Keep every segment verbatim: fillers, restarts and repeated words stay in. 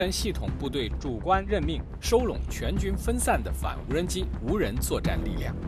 系统部队主观任命收拢全军分散的反无人机无人作战力量。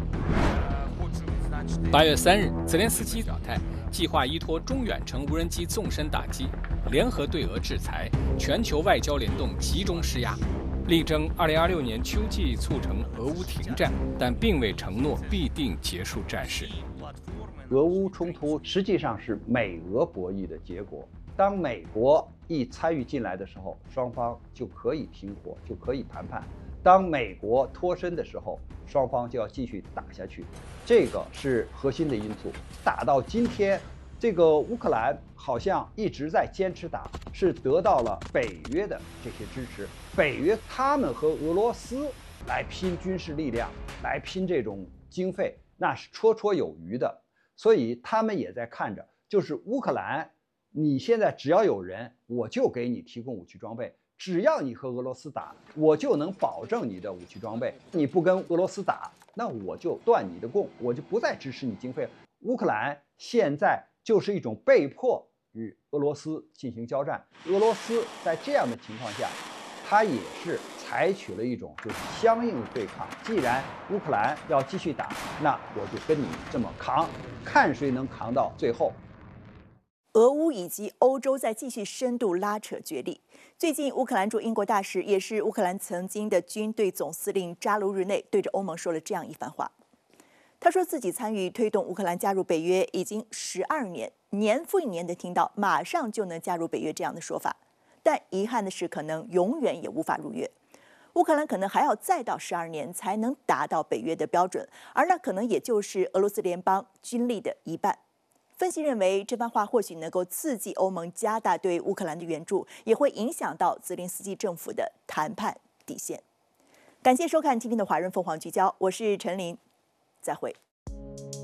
八月三日，泽连斯基表态，计划依托中远程无人机纵深打击，联合对俄制裁，全球外交联动集中施压，力争二零二六年秋季促成俄乌停战，但并未承诺必定结束战事。 俄乌冲突实际上是美俄博弈的结果。当美国一参与进来的时候，双方就可以停火，就可以谈判；当美国脱身的时候，双方就要继续打下去。这个是核心的因素。打到今天，这个乌克兰好像一直在坚持打，是得到了北约的这些支持。北约他们和俄罗斯来拼军事力量，来拼这种经费，那是绰绰有余的。所以他们也在看着，就是乌克兰。你现在只要有人，我就给你提供武器装备。只要你和俄罗斯打，我就能保证你的武器装备。你不跟俄罗斯打，那我就断你的供，我就不再支持你经费。乌克兰现在就是一种被迫与俄罗斯进行交战。俄罗斯在这样的情况下，他也是采取了一种就是相应的对抗。既然乌克兰要继续打，那我就跟你这么扛，看谁能扛到最后。 俄乌以及欧洲在继续深度拉扯角力。最近，乌克兰驻英国大使，也是乌克兰曾经的军队总司令扎卢日内，对着欧盟说了这样一番话。他说自己参与推动乌克兰加入北约已经十二年，年复一年的听到马上就能加入北约这样的说法，但遗憾的是，可能永远也无法入约。乌克兰可能还要再到十二年才能达到北约的标准，而那可能也就是俄罗斯联邦军力的一半。分析认为，这番话或许能够刺激欧盟加大对乌克兰的援助，也会影响到泽连斯基政府的谈判底线。感谢收看今天的华人凤凰聚焦，我是陈琳，再会。